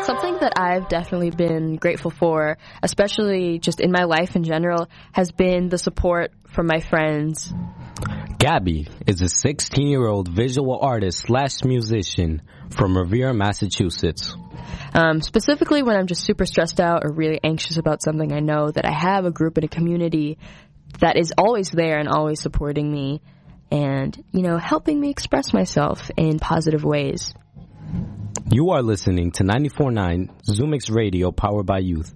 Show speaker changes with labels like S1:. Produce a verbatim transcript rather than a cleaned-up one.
S1: Something that I've definitely been grateful for, especially just in my life in general, has been the support from my friends.
S2: Gabby is a sixteen-year-old visual artist slash musician from Revere, Massachusetts.
S1: Um, specifically when I'm just super stressed out or really anxious about something, I know that I have a group and a community that is always there and always supporting me and, you know, helping me express myself in positive ways.
S2: You are listening to ninety-four point nine Zoomix Radio, powered by youth.